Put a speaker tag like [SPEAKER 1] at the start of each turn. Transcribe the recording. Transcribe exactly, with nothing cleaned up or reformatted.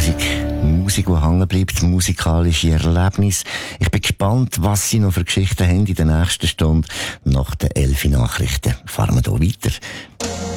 [SPEAKER 1] Musik. Musik, die hängen bleibt, musikalische Erlebnisse. Ich bin gespannt, was Sie noch für Geschichten haben in der nächsten Stunde. Nach den elf Nachrichten fahren wir hier weiter.